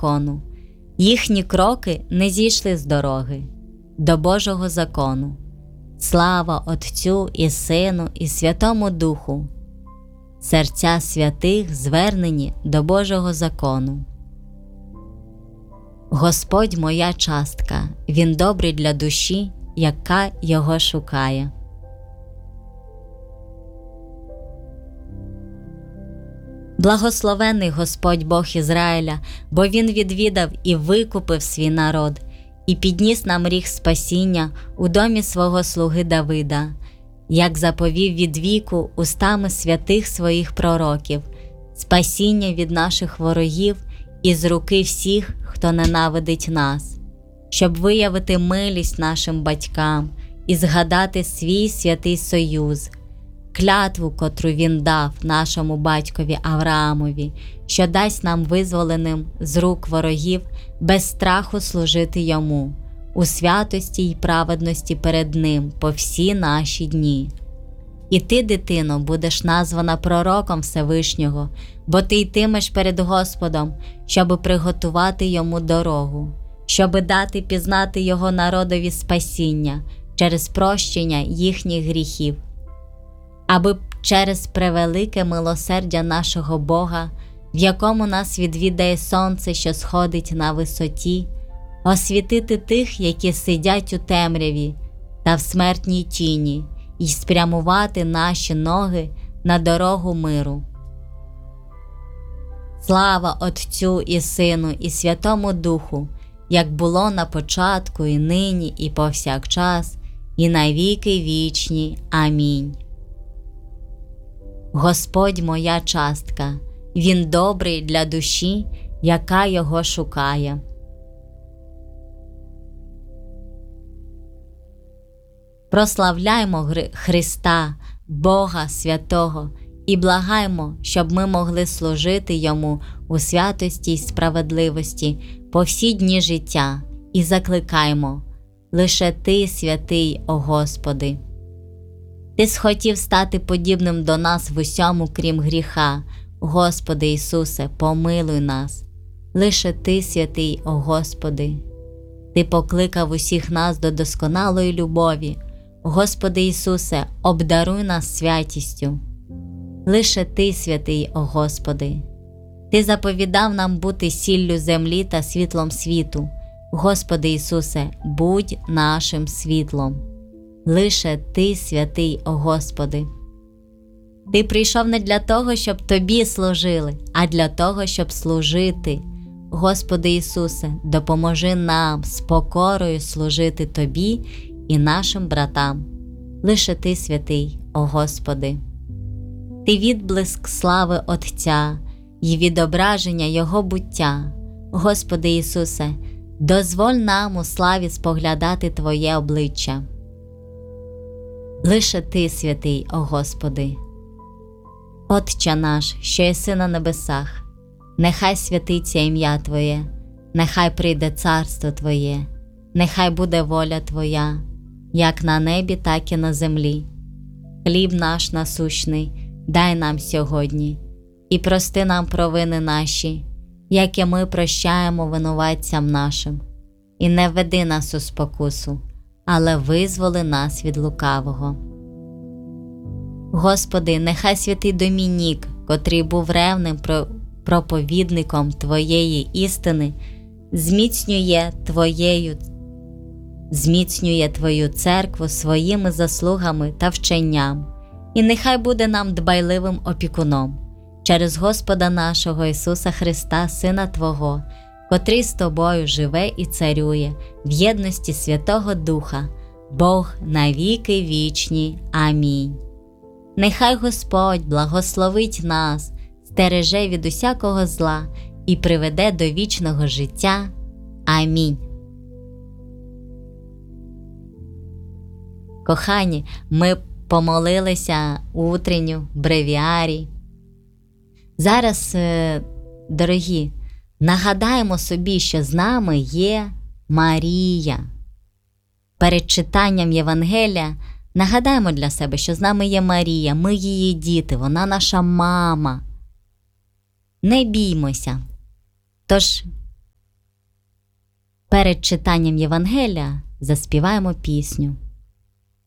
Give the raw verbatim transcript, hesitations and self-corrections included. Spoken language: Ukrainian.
закону. Їхні кроки не зійшли з дороги до Божого закону. Слава Отцю і Сину і Святому Духу. Серця святих звернені до Божого закону. Господь моя частка, Він добрий для душі, яка Його шукає. Благословений Господь Бог Ізраїля, бо Він відвідав і викупив свій народ, і підніс нам ріг спасіння у домі свого слуги Давида, як заповів від віку устами святих своїх пророків, спасіння від наших ворогів і з руки всіх, хто ненавидить нас, щоб виявити милість нашим батькам і згадати свій святий союз, клятву, котру Він дав нашому батькові Авраамові, що дасть нам визволеним з рук ворогів без страху служити Йому, у святості й праведності перед Ним по всі наші дні. І ти, дитино, будеш названа пророком Всевишнього, бо ти йтимеш перед Господом, щоби приготувати Йому дорогу, щоби дати пізнати Його народові спасіння через прощення їхніх гріхів, аби через превелике милосердя нашого Бога, в якому нас відвідає сонце, що сходить на висоті, освітити тих, які сидять у темряві та в смертній тіні, і спрямувати наші ноги на дорогу миру. Слава Отцю і Сину і Святому Духу, як було на початку, і нині, і повсякчас, і на віки вічні. Амінь. Господь моя частка, Він добрий для душі, яка Його шукає. Прославляймо Христа, Бога Святого, і благаймо, щоб ми могли служити Йому у святості й справедливості по всі дні життя, і закликаймо: лише Ти святий, о Господи. Ти схотів стати подібним до нас в усьому, крім гріха. Господи Ісусе, помилуй нас. Лише Ти святий, о Господи. Ти покликав усіх нас до досконалої любові. Господи Ісусе, обдаруй нас святістю. Лише Ти святий, о Господи. Ти заповідав нам бути сіллю землі та світлом світу. Господи Ісусе, будь нашим світлом. Лише Ти святий, о Господи. Ти прийшов не для того, щоб Тобі служили, а для того, щоб служити. Господи Ісусе, допоможи нам з покорою служити Тобі і нашим братам. Лише Ти святий, о Господи. Ти відблиск слави Отця і відображення Його буття. Господи Ісусе, дозволь нам у славі споглядати Твоє обличчя. Лише Ти святий, о Господи. Отче наш, що єси на небесах, нехай святиться ім'я Твоє, нехай прийде царство Твоє, нехай буде воля Твоя, як на небі, так і на землі. Хліб наш насущний дай нам сьогодні, і прости нам провини наші, як і ми прощаємо винуватцям нашим. І не введи нас у спокусу, але визволи нас від лукавого. Господи, нехай святий Домінік, котрий був ревним проповідником Твоєї істини, зміцнює Твоєю, зміцнює Твою церкву своїми заслугами та вченням, і нехай буде нам дбайливим опікуном, через Господа нашого Ісуса Христа, Сина Твого, котрий з Тобою живе і царює в єдності Святого Духа, Бог на віки вічні. Амінь. Нехай Господь благословить нас, стереже від усякого зла і приведе до вічного життя. Амінь. Кохані, ми помолилися утренню бревіарій. Зараз, дорогі, нагадаємо собі, що з нами є Марія. Перед читанням Євангелія нагадаємо для себе, що з нами є Марія, ми її діти, вона наша мама. Не біймося. Тож Перед читанням Євангелія заспіваємо пісню.